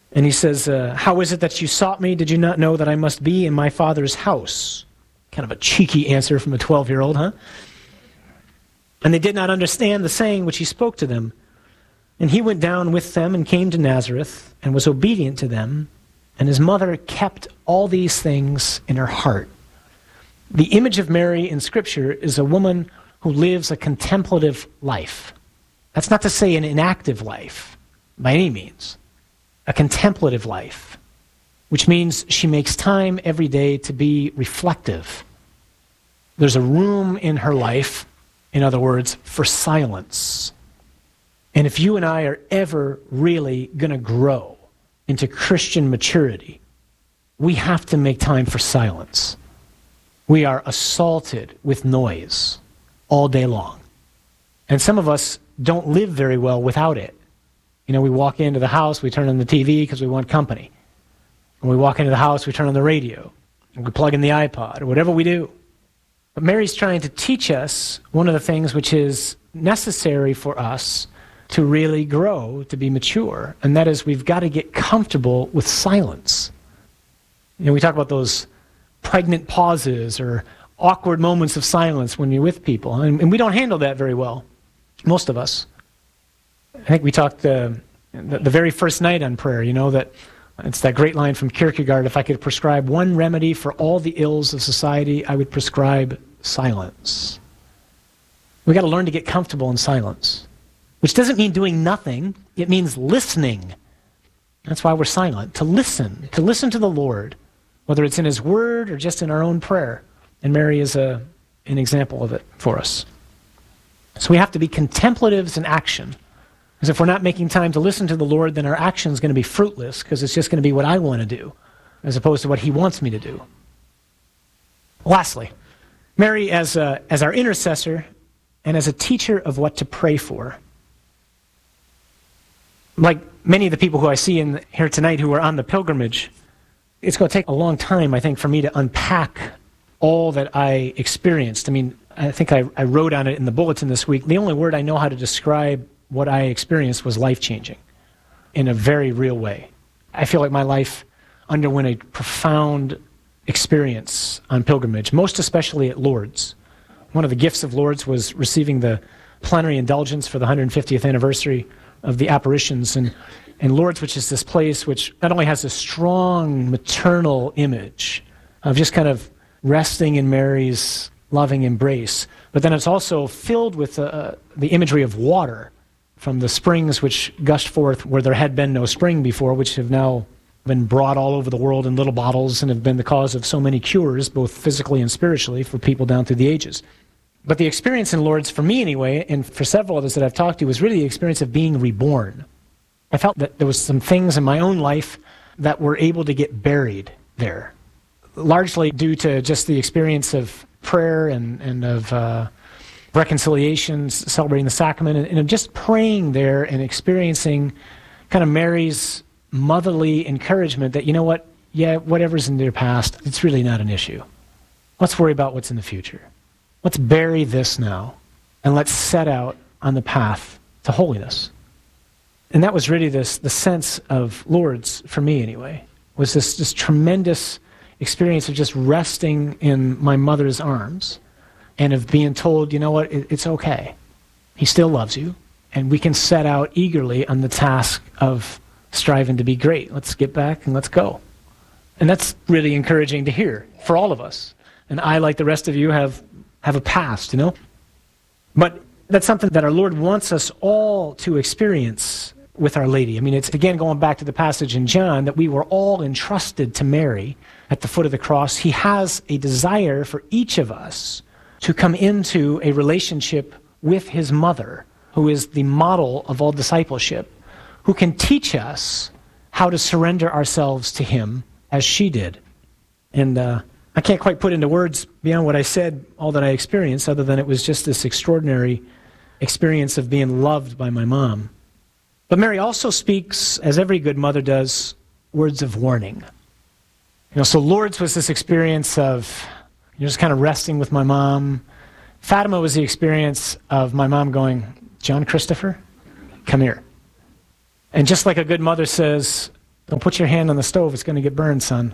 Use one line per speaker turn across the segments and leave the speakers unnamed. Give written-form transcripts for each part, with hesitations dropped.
And he says, how is it that you sought me? Did you not know that I must be in my Father's house? Kind of a cheeky answer from a 12-year-old, huh? And they did not understand the saying which he spoke to them. And he went down with them and came to Nazareth and was obedient to them. And his mother kept all these things in her heart. The image of Mary in Scripture is a woman who lives a contemplative life. That's not to say an inactive life, by any means. A contemplative life, which means she makes time every day to be reflective. There's a room in her life, in other words, for silence. And if you and I are ever really going to grow into Christian maturity, we have to make time for silence. We are assaulted with noise all day long. And some of us don't live very well without it. You know, we walk into the house, we turn on the TV because we want company. When we walk into the house, we turn on the radio, and we plug in the iPod, or whatever we do. But Mary's trying to teach us one of the things which is necessary for us to really grow, to be mature, and that is we've got to get comfortable with silence. You know, we talk about those pregnant pauses or awkward moments of silence when you're with people, and we don't handle that very well, most of us. I think we talked the very first night on prayer, you know, that it's that great line from Kierkegaard, if I could prescribe one remedy for all the ills of society, I would prescribe silence. We got to learn to get comfortable in silence, which doesn't mean doing nothing. It means listening. That's why we're silent, to listen to the Lord, whether it's in His Word or just in our own prayer. And Mary is an example of it for us. So we have to be contemplatives in action. Because if we're not making time to listen to the Lord, then our action is going to be fruitless, because it's just going to be what I want to do, as opposed to what He wants me to do. Lastly, Mary as our intercessor and as a teacher of what to pray for. Like many of the people who I see in here tonight who are on the pilgrimage, it's going to take a long time, I think, for me to unpack all that I experienced. I mean, I think I wrote on it in the bulletin this week. The only word I know how to describe what I experienced was life-changing in a very real way. I feel like my life underwent a profound experience on pilgrimage, most especially at Lourdes. One of the gifts of Lourdes was receiving the plenary indulgence for the 150th anniversary of the apparitions. And Lourdes, which is this place which not only has a strong maternal image of just kind of resting in Mary's loving embrace, but then it's also filled with the imagery of water from the springs which gushed forth where there had been no spring before, which have now been brought all over the world in little bottles and have been the cause of so many cures, both physically and spiritually, for people down through the ages. But the experience in Lourdes, for me anyway, and for several others that I've talked to, was really the experience of being reborn. I felt that there was some things in my own life that were able to get buried there, largely due to just the experience of prayer and of reconciliations, celebrating the sacrament, and just praying there and experiencing kind of Mary's motherly encouragement that, you know what, yeah, whatever's in your past, it's really not an issue. Let's worry about what's in the future. Let's bury this now, and let's set out on the path to holiness. And that was really the sense of Lourdes, for me anyway, was this tremendous experience of just resting in my mother's arms and of being told, you know what, it's okay. He still loves you, and we can set out eagerly on the task of striving to be great. Let's get back and let's go. And that's really encouraging to hear for all of us. And I, like the rest of you, have a past, you know? But that's something that our Lord wants us all to experience with Our Lady. I mean, it's again going back to the passage in John that we were all entrusted to Mary at the foot of the cross. He has a desire for each of us to come into a relationship with His mother, who is the model of all discipleship, who can teach us how to surrender ourselves to Him as she did. And I can't quite put into words beyond what I said, all that I experienced, other than it was just this extraordinary experience of being loved by my mom. But Mary also speaks, as every good mother does, words of warning. You know, so Lourdes was this experience of just kind of resting with my mom. Fatima was the experience of my mom going, John Christopher, come here. And just like a good mother says, Don't put your hand on the stove, it's going to get burned, son.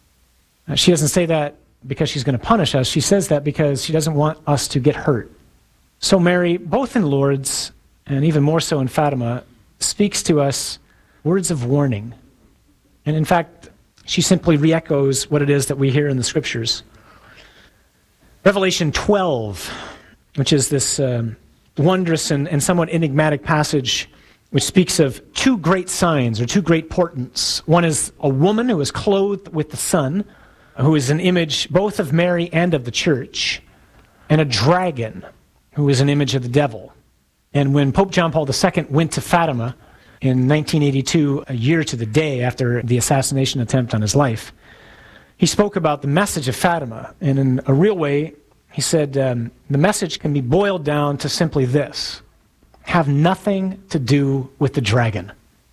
She doesn't say that because she's going to punish us. She says that because she doesn't want us to get hurt. So Mary, both in Lourdes and even more so in Fatima, speaks to us words of warning. And in fact, she simply re-echoes what it is that we hear in the Scriptures. Revelation 12, which is this wondrous and somewhat enigmatic passage which speaks of two great signs or two great portents. One is a woman who is clothed with the sun, who is an image both of Mary and of the church, and a dragon, who is an image of the devil. And when Pope John Paul II went to Fatima in 1982, a year to the day after the assassination attempt on his life, he spoke about the message of Fatima. And in a real way, he said, the message can be boiled down to simply this: have nothing to do with the dragon.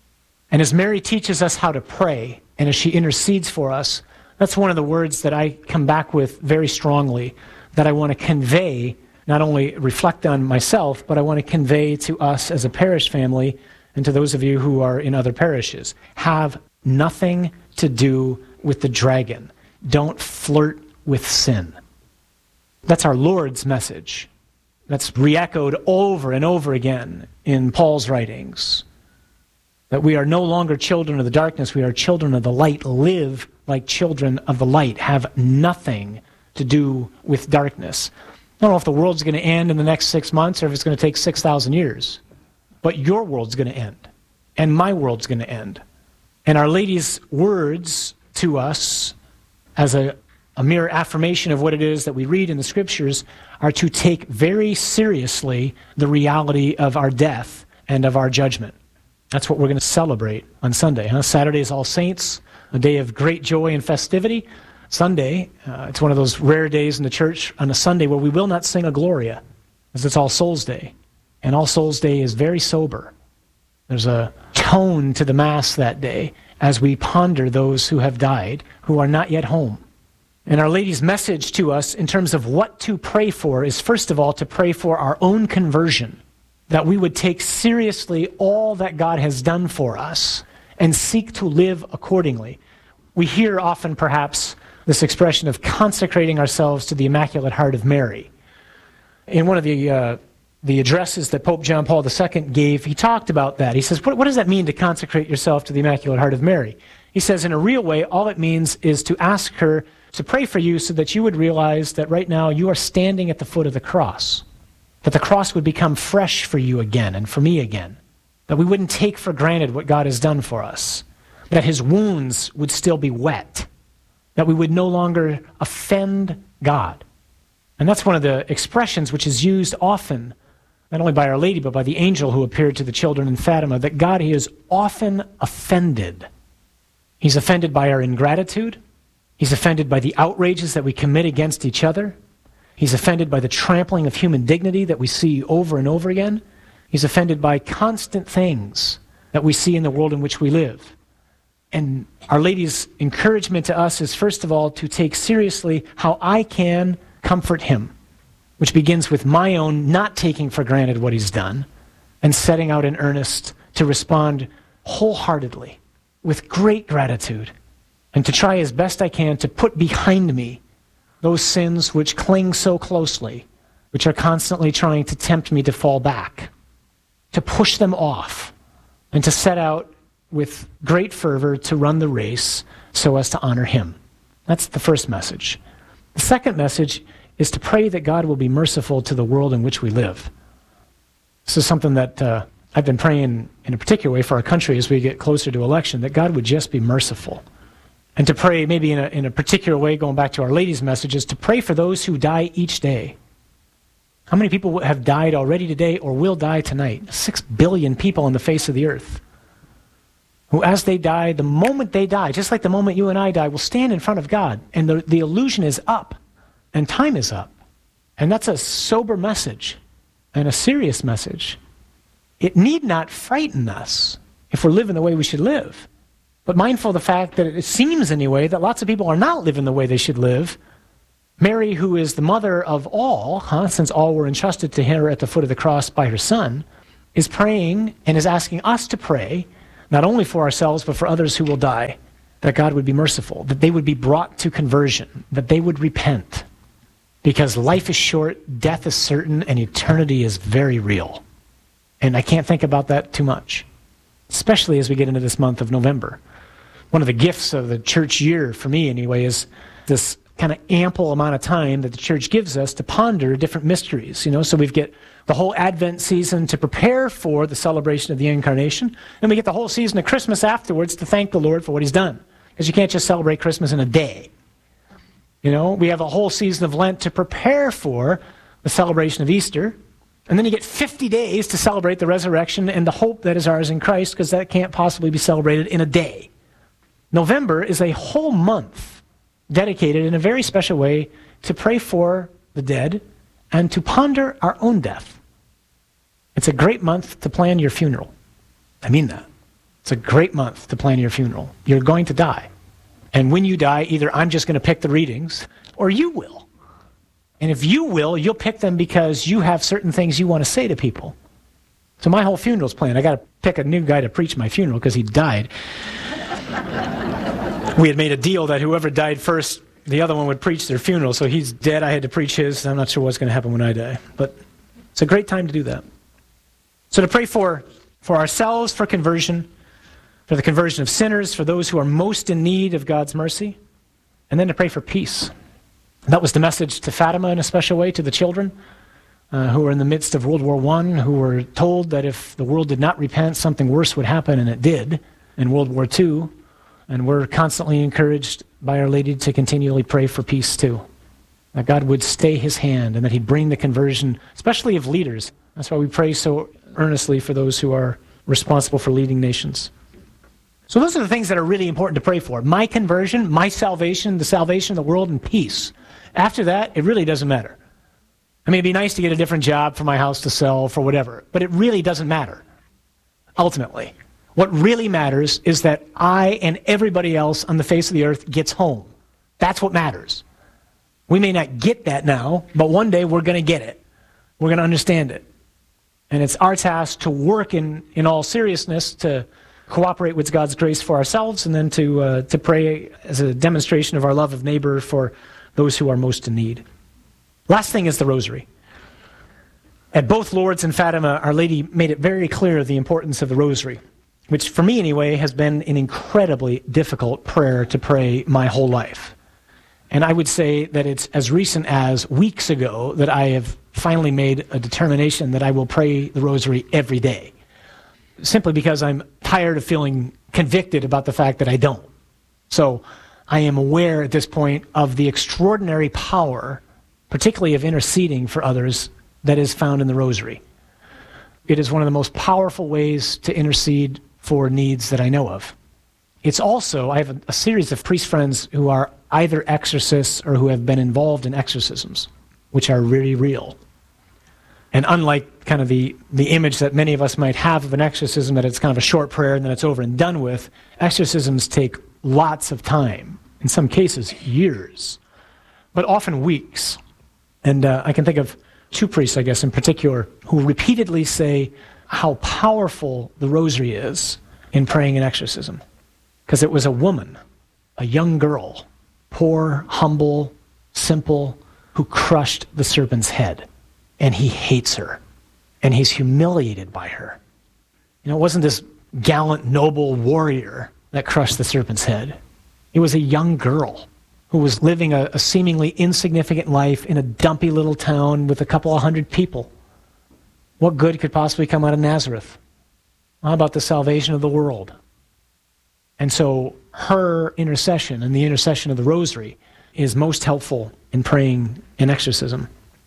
And as Mary teaches us how to pray, and as she intercedes for us, that's one of the words that I come back with very strongly, that I want to convey, not only reflect on myself, but I want to convey to us as a parish family and to those of you who are in other parishes. Have nothing to do with the dragon. Don't flirt with sin. That's our Lord's message. That's re-echoed over and over again in Paul's writings. That we are no longer children of the darkness, we are children of the light. Live like children of the light. Have nothing to do with darkness. I don't know if the world's going to end in the next 6 months or if it's going to take 6,000 years. But your world's going to end. And my world's going to end. And Our Lady's words to us as a mere affirmation of what it is that we read in the Scriptures are to take very seriously the reality of our death and of our judgment. That's what we're going to celebrate on Sunday. Saturday is All Saints, a day of great joy and festivity. Sunday, it's one of those rare days in the church on a Sunday where we will not sing a Gloria, because it's All Souls Day. And All Souls Day is very sober. There's a tone to the Mass that day as we ponder those who have died, who are not yet home. And Our Lady's message to us in terms of what to pray for is, first of all, to pray for our own conversion, that we would take seriously all that God has done for us and seek to live accordingly. We hear often, perhaps, this expression of consecrating ourselves to the Immaculate Heart of Mary. In one of the addresses that Pope John Paul II gave, he talked about that. He says, what does that mean to consecrate yourself to the Immaculate Heart of Mary? He says, in a real way, all it means is to ask her to pray for you so that you would realize that right now you are standing at the foot of the cross, that the cross would become fresh for you again and for me again, that we wouldn't take for granted what God has done for us, that his wounds would still be wet, that we would no longer offend God. And that's one of the expressions which is used often, not only by Our Lady, but by the angel who appeared to the children in Fatima, that God is often offended. He's offended by our ingratitude. He's offended by the outrages that we commit against each other. He's offended by the trampling of human dignity that we see over and over again. He's offended by constant things that we see in the world in which we live. And Our Lady's encouragement to us is, first of all, to take seriously how I can comfort him, which begins with my own not taking for granted what he's done and setting out in earnest to respond wholeheartedly with great gratitude and to try as best I can to put behind me those sins which cling so closely, which are constantly trying to tempt me to fall back, to push them off, and to set out with great fervor to run the race so as to honor him. That's the first message. The second message is to pray that God will be merciful to the world in which we live. This is something that I've been praying in a particular way for our country as we get closer to election, that God would just be merciful. And to pray maybe in a particular way, going back to Our Lady's messages, to pray for those who die each day. How many people have died already today or will die tonight? 6 billion people on the face of the earth, who as they die, the moment they die, just like the moment you and I die, will stand in front of God. And the illusion is up, and time is up. And that's a sober message and a serious message. It need not frighten us if we're living the way we should live. But mindful of the fact that it seems anyway that lots of people are not living the way they should live. Mary, who is the mother of all, since all were entrusted to her at the foot of the cross by her son, is praying and is asking us to pray not only for ourselves, but for others who will die, that God would be merciful, that they would be brought to conversion, that they would repent. Because life is short, death is certain, and eternity is very real. And I can't think about that too much, especially as we get into this month of November. One of the gifts of the church year, for me anyway, is this kind of ample amount of time that the church gives us to ponder different mysteries. So we get the whole Advent season to prepare for the celebration of the Incarnation, and we get the whole season of Christmas afterwards to thank the Lord for what he's done. Because you can't just celebrate Christmas in a day. We have a whole season of Lent to prepare for the celebration of Easter. And then you get 50 days to celebrate the resurrection and the hope that is ours in Christ, because that can't possibly be celebrated in a day. November is a whole month dedicated in a very special way to pray for the dead and to ponder our own death. It's a great month to plan your funeral. I mean that. It's a great month to plan your funeral. You're going to die. And when you die, either I'm just going to pick the readings, or you will. And if you will, you'll pick them because you have certain things you want to say to people. So my whole funeral's planned. I got to pick a new guy to preach my funeral because he died. We had made a deal that whoever died first, the other one would preach their funeral. So he's dead, I had to preach his. I'm not sure what's going to happen when I die. But it's a great time to do that. So to pray for ourselves, for conversion, for the conversion of sinners, for those who are most in need of God's mercy, and then to pray for peace. That was the message to Fatima in a special way, to the children who were in the midst of World War I, who were told that if the world did not repent, something worse would happen, and it did in World War II. And we're constantly encouraged by Our Lady to continually pray for peace too. That God would stay his hand and that he'd bring the conversion, especially of leaders. That's why we pray so earnestly for those who are responsible for leading nations. So those are the things that are really important to pray for. My conversion, my salvation, the salvation of the world, and peace. After that, it really doesn't matter. I mean, it'd be nice to get a different job for my house to sell, for whatever, but it really doesn't matter, ultimately. What really matters is that I and everybody else on the face of the earth gets home. That's what matters. We may not get that now, but one day we're going to get it. We're going to understand it. And it's our task to work in all seriousness to cooperate with God's grace for ourselves, and then to pray as a demonstration of our love of neighbor for those who are most in need. Last thing is the rosary. At both Lourdes and Fatima, Our Lady made it very clear the importance of the rosary, which for me anyway has been an incredibly difficult prayer to pray my whole life. And I would say that it's as recent as weeks ago that I have finally made a determination that I will pray the rosary every day. Simply because I'm tired of feeling convicted about the fact that I don't. So I am aware at this point of the extraordinary power, particularly of interceding for others, that is found in the rosary. It is one of the most powerful ways to intercede for needs that I know of. It's also, I have a series of priest friends who are either exorcists or who have been involved in exorcisms, which are really real. And unlike kind of the image that many of us might have of an exorcism, that it's kind of a short prayer and then it's over and done with, exorcisms take lots of time, in some cases years, but often weeks. And I can think of two priests, I guess, in particular, who repeatedly say how powerful the rosary is in praying an exorcism. Because it was a woman, a young girl, poor, humble, simple, who crushed the serpent's head. And he hates her. And he's humiliated by her. It wasn't this gallant, noble warrior that crushed the serpent's head. It was a young girl who was living a seemingly insignificant life in a dumpy little town with a couple of hundred people. What good could possibly come out of Nazareth? How about the salvation of the world? And so her intercession and the intercession of the rosary is most helpful in praying an exorcism.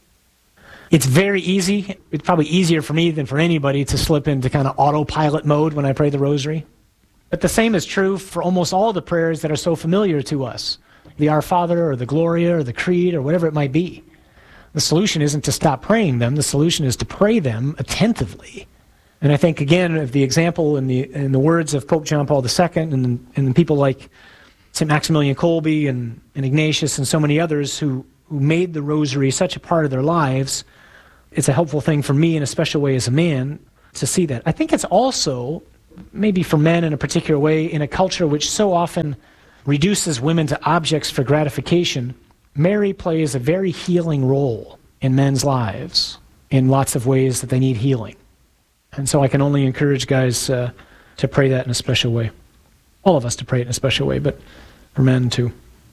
It's very easy. It's probably easier for me than for anybody to slip into kind of autopilot mode when I pray the rosary. But the same is true for almost all the prayers that are so familiar to us. The Our Father or the Gloria or the Creed or whatever it might be. The solution isn't to stop praying them. The solution is to pray them attentively. And I think, again, of the example in the words of Pope John Paul II and people like St. Maximilian Kolbe and Ignatius and so many others who made the rosary such a part of their lives, it's a helpful thing for me in a special way as a man to see that. I think it's also maybe for men in a particular way, in a culture which so often reduces women to objects for gratification, Mary plays a very healing role in men's lives in lots of ways that they need healing. And so I can only encourage guys to pray that in a special way. All of us to pray it in a special way, but for men too.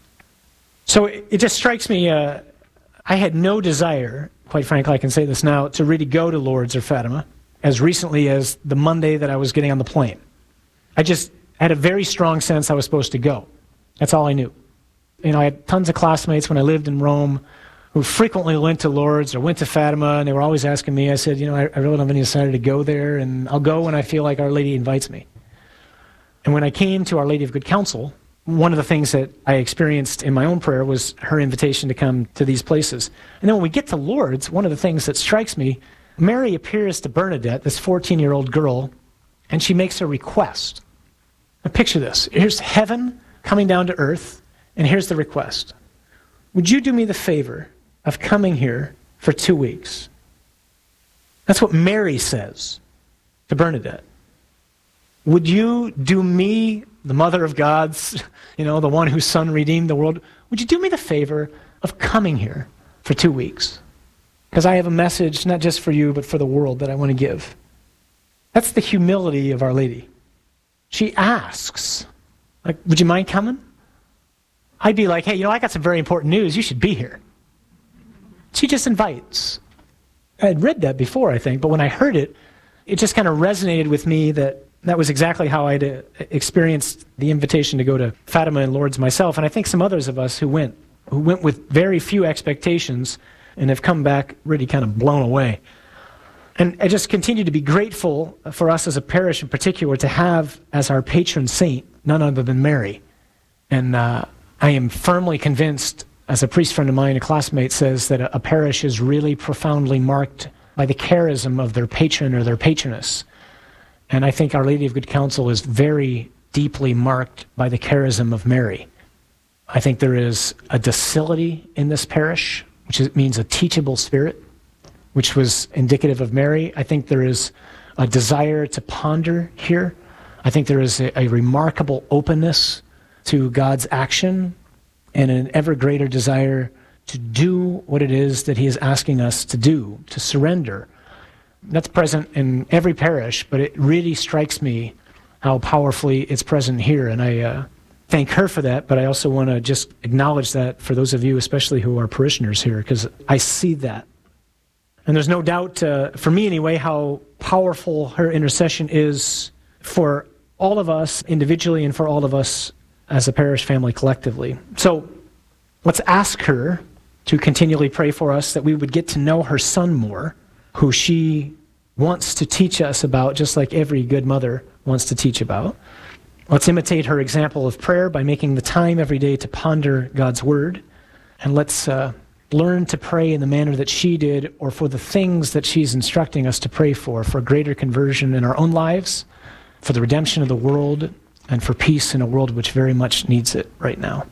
So it just strikes me, I had no desire, quite frankly, I can say this now, to really go to Lourdes or Fatima as recently as the Monday that I was getting on the plane. I just had a very strong sense I was supposed to go. That's all I knew. You know, I had tons of classmates when I lived in Rome who frequently went to Lourdes or went to Fatima, and they were always asking me. I said, you know, I really don't have any desire to go there, and I'll go when I feel like Our Lady invites me. And when I came to Our Lady of Good Counsel, one of the things that I experienced in my own prayer was her invitation to come to these places. And then when we get to Lourdes, one of the things that strikes me, Mary appears to Bernadette, this 14-year-old girl, and she makes a request. Now picture this. Here's heaven coming down to earth, and here's the request. Would you do me the favor of coming here for 2 weeks? That's what Mary says to Bernadette. Would you do me, the mother of gods, you know, the one whose son redeemed the world, would you do me the favor of coming here for 2 weeks? Because I have a message, not just for you, but for the world that I want to give. That's the humility of Our Lady. She asks, like, would you mind coming? I'd be like, hey, you know, I got some very important news. You should be here. She just invites. I had read that before, I think, but when I heard it, it just kind of resonated with me that was exactly how I'd experienced the invitation to go to Fatima and Lourdes myself, and I think some others of us who went with very few expectations and have come back really kind of blown away. And I just continue to be grateful for us as a parish in particular to have as our patron saint none other than Mary. And I am firmly convinced, as a priest friend of mine, a classmate, says that a parish is really profoundly marked by the charism of their patron or their patroness. And I think Our Lady of Good Counsel is very deeply marked by the charism of Mary. I think there is a docility in this parish, which means a teachable spirit, which was indicative of Mary. I think there is a desire to ponder here. I think there is a remarkable openness to God's action and an ever greater desire to do what it is that He is asking us to do, to surrender. That's present in every parish, but it really strikes me how powerfully it's present here. And I thank her for that, but I also want to just acknowledge that for those of you, especially who are parishioners here, because I see that. And there's no doubt, for me anyway, how powerful her intercession is for all of us individually and for all of us as a parish family collectively. So let's ask her to continually pray for us, that we would get to know her son more, who she wants to teach us about, just like every good mother wants to teach about. Let's imitate her example of prayer by making the time every day to ponder God's word. And let's learn to pray in the manner that she did, or for the things that she's instructing us to pray for greater conversion in our own lives, for the redemption of the world, and for peace in a world which very much needs it right now.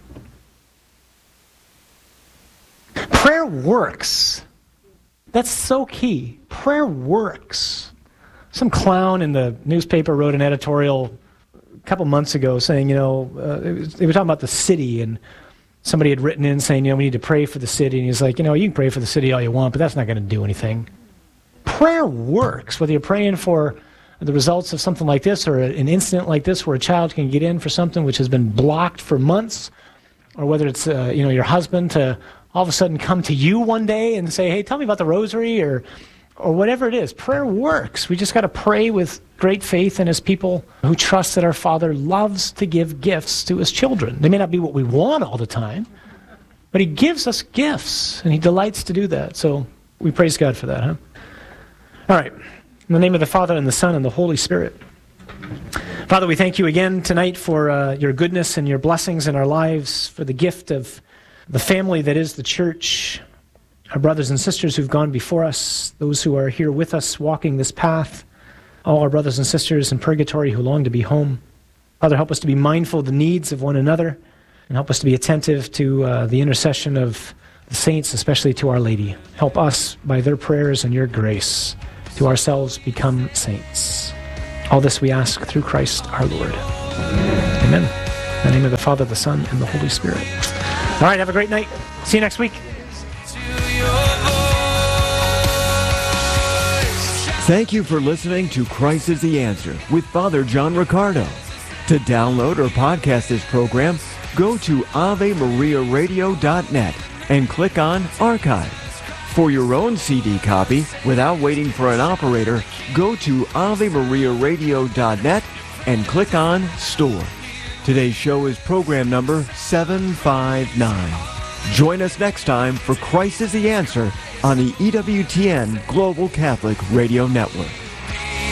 Prayer works. That's so key. Prayer works. Some clown in the newspaper wrote an editorial a couple months ago saying, you know, they were talking about the city, and somebody had written in saying, you know, we need to pray for the city. And he's like, you know, you can pray for the city all you want, but that's not going to do anything. Prayer works, whether you're praying for the results of something like this or an incident like this where a child can get in for something which has been blocked for months, or whether it's, you know, your husband to all of a sudden come to you one day and say, hey, tell me about the rosary, or whatever it is. Prayer works. We just got to pray with great faith and as people who trust that our Father loves to give gifts to His children. They may not be what we want all the time, but He gives us gifts, and He delights to do that. So we praise God for that, huh? All right. In the name of the Father, and the Son, and the Holy Spirit. Father, we thank you again tonight for your goodness and your blessings in our lives, for the gift of the family that is the church, our brothers and sisters who've gone before us, those who are here with us walking this path, all our brothers and sisters in purgatory who long to be home. Father, help us to be mindful of the needs of one another, and help us to be attentive to the intercession of the saints, especially to Our Lady. Help us by their prayers and your grace to ourselves become saints. All this we ask through Christ our Lord. Amen. In the name of the Father, the Son, and the Holy Spirit. All right, have a great night. See you next week.
Thank you for listening to Christ is the Answer with Father John Riccardo. To download or podcast this program, go to AveMariaRadio.net and click on Archive. For your own CD copy, without waiting for an operator, go to AveMariaRadio.net and click on Store. Today's show is program number 759. Join us next time for Christ is the Answer on the EWTN Global Catholic Radio Network.